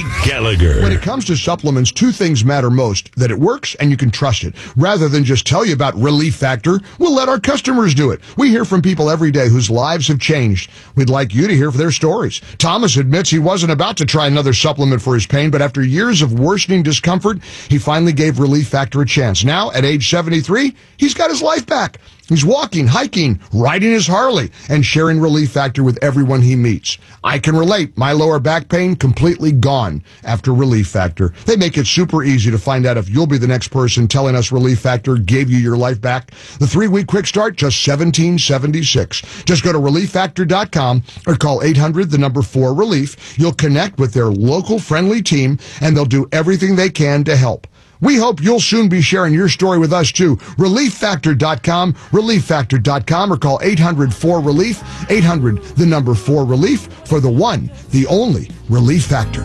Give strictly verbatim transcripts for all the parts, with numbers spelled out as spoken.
Mike Gallagher. When it comes to supplements, two things matter most: that it works and you can trust it. Rather than just tell you about Relief Factor, we'll let our customers do it. We hear from people every day whose lives have changed. We'd like you to hear their stories. Thomas admits he wasn't about to try another supplement for his pain, but after years of worsening discomfort, he finally gave Relief Factor a chance. Now, at age seventy-three, he's got his life back. He's walking, hiking, riding his Harley, and sharing Relief Factor with everyone he meets. I can relate. My lower back pain completely gone after Relief Factor. They make it super easy to find out if you'll be the next person telling us Relief Factor gave you your life back. The three-week quick start, just seventeen seventy-six. Just go to relief factor dot com or call eight hundred, the number four, relief. You'll connect with their local friendly team, and they'll do everything they can to help. We hope you'll soon be sharing your story with us, too. relief factor dot com, relief factor dot com, or call eight hundred, four, relief, eight hundred, the number four, relief, for the one, the only Relief Factor.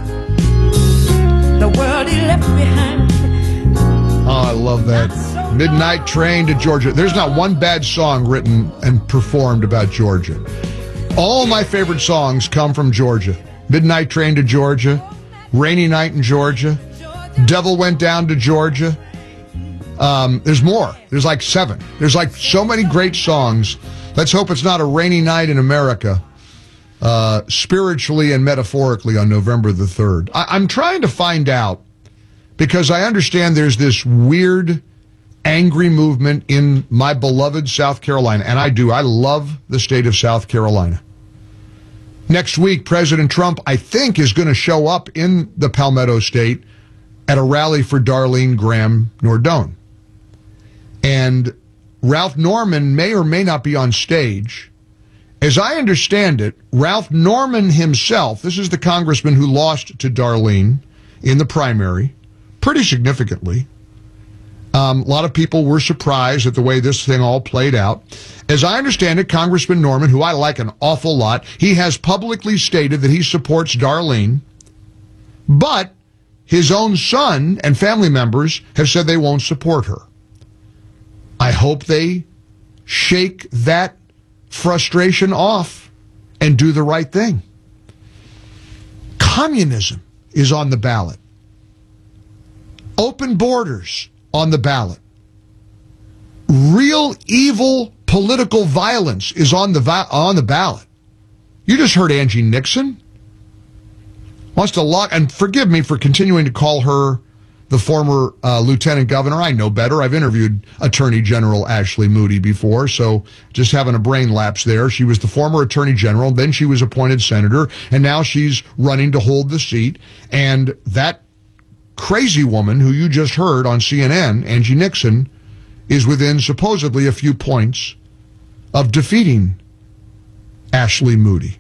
The world he left behind. Oh, I love that. Midnight Train to Georgia. There's not one bad song written and performed about Georgia. All my favorite songs come from Georgia. Midnight Train to Georgia, Rainy Night in Georgia, Devil Went Down to Georgia. Um, there's more. There's like seven. There's like so many great songs. Let's hope it's not a rainy night in America, uh, spiritually and metaphorically, on November the third. I- I'm trying to find out, because I understand there's this weird, angry movement in my beloved South Carolina, and I do. I love the state of South Carolina. Next week, President Trump, I think, is going to show up in the Palmetto State at a rally for Darlene Graham Nordone. And Ralph Norman may or may not be on stage. As I understand it, Ralph Norman himself, this is the congressman who lost to Darlene in the primary, pretty significantly. Um, a lot of people were surprised at the way this thing all played out. As I understand it, Congressman Norman, who I like an awful lot, he has publicly stated that he supports Darlene, but his own son and family members have said they won't support her. I hope they shake that frustration off and do the right thing. Communism is on the ballot. Open borders on the ballot. Real evil political violence is on the va- on the ballot. You just heard Angie Nixon wants to lock, and forgive me for continuing to call her the former uh, lieutenant governor. I know better. I've interviewed Attorney General Ashley Moody before, so just having a brain lapse there. She was the former attorney general, then she was appointed senator, and now she's running to hold the seat. And that crazy woman who you just heard on C N N, Angie Nixon, is within supposedly a few points of defeating Ashley Moody.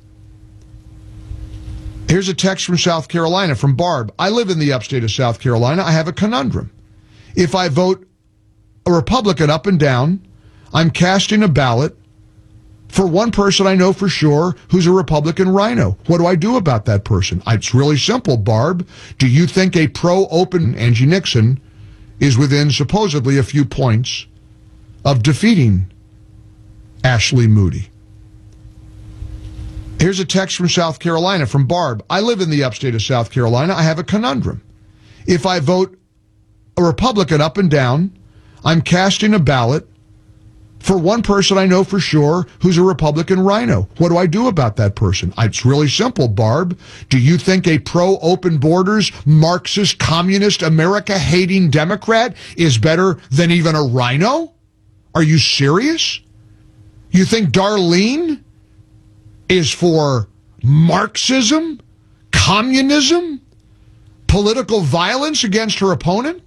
Here's a text from South Carolina from Barb. I live in the upstate of South Carolina. I have a conundrum. If I vote a Republican up and down, I'm casting a ballot for one person I know for sure who's a Republican rhino. What do I do about that person? It's really simple, Barb. Do you think a pro-open Angie Nixon is within supposedly a few points of defeating Ashley Moody? Here's a text from South Carolina from Barb. I live in the upstate of South Carolina. I have a conundrum. If I vote a Republican up and down, I'm casting a ballot for one person I know for sure who's a Republican rhino. What do I do about that person? It's really simple, Barb. Do you think a pro-open borders, Marxist, communist, America-hating Democrat is better than even a rhino? Are you serious? You think Darlene is for Marxism, communism, political violence against her opponent?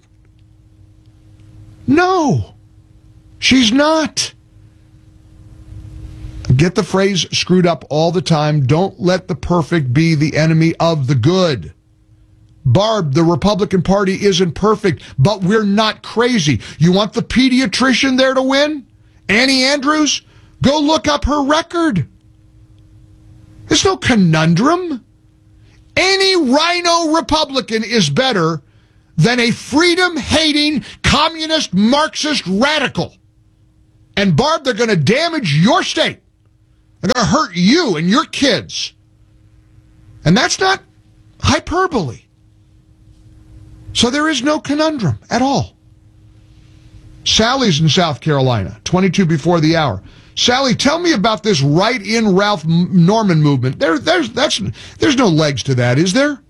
No, she's not. Get the phrase screwed up all the time. Don't let the perfect be the enemy of the good. Barb, the Republican Party isn't perfect, but we're not crazy. You want the pediatrician there to win? Annie Andrews? Go look up her record. There's no conundrum. Any rhino Republican is better than a freedom-hating, communist, Marxist radical. And Barb, they're going to damage your state. They're going to hurt you and your kids. And that's not hyperbole. So there is no conundrum at all. Sally's in South Carolina, twenty-two before the hour. Sally, tell me about this write-in Ralph Norman movement. There, there's, that's, there's no legs to that, is there?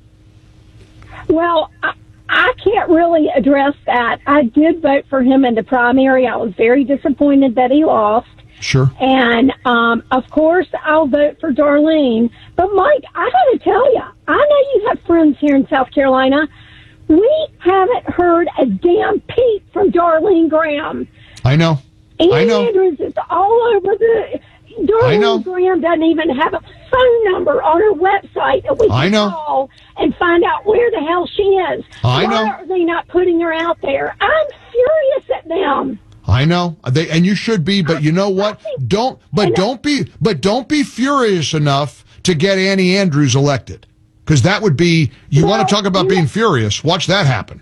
Well, I, I can't really address that. I did vote for him in the primary. I was very disappointed that he lost. Sure. And, um, of course, I'll vote for Darlene. But, Mike, I got to tell you, I know you have friends here in South Carolina. We haven't heard a damn peep from Darlene Graham. I know. Andy I know. Andrews is all over the... Darlene Graham doesn't even have a phone number on her website that we can I know. call and find out where the hell she is. I Why know. are they not putting her out there? I'm furious at them. I know. They, and you should be, but you know what? Don't, but don't be, but don't be furious enough to get Annie Andrews elected. Because that would be, you Well, want to talk about you being know- furious. Watch that happen.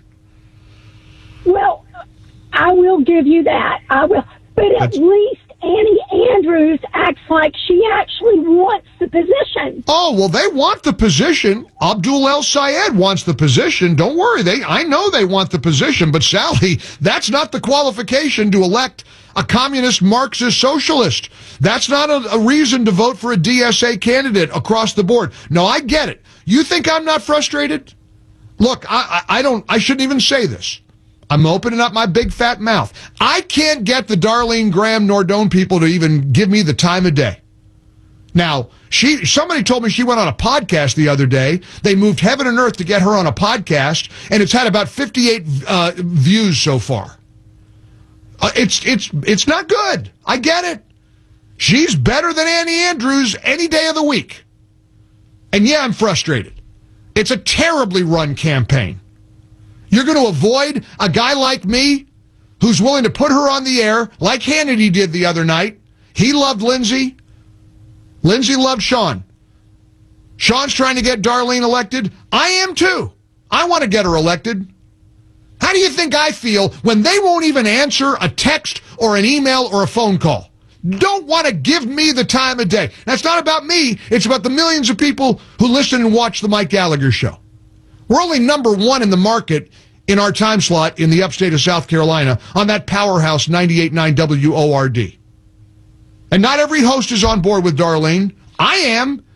Well, I will give you that. I will. But at That's- least Annie Andrews acts like she actually wants the position. Oh, well, they want the position. Abdul El Sayed wants the position. Don't worry. They, I know they want the position, but Sally, that's not the qualification to elect a communist Marxist socialist. That's not a, a reason to vote for a D S A candidate across the board. No, I get it. You think I'm not frustrated? Look, I, I, I don't, I shouldn't even say this. I'm opening up my big fat mouth. I can't get the Darlene Graham Nordone people to even give me the time of day. Now, she somebody told me she went on a podcast the other day. They moved heaven and earth to get her on a podcast, and it's had about fifty-eight uh, views so far. Uh, it's it's it's not good. I get it. She's better than Annie Andrews any day of the week. And yeah, I'm frustrated. It's a terribly run campaign. You're going to avoid a guy like me who's willing to put her on the air like Hannity did the other night. He loved Lindsay. Lindsay loved Sean. Sean's trying to get Darlene elected. I am too. I want to get her elected. How do you think I feel when they won't even answer a text or an email or a phone call? Don't want to give me the time of day. That's not about me. It's about the millions of people who listen and watch the Mike Gallagher Show. We're only number one in the market in our time slot in the upstate of South Carolina on that powerhouse ninety-eight point nine W O R D. And not every host is on board with Darlene. I am.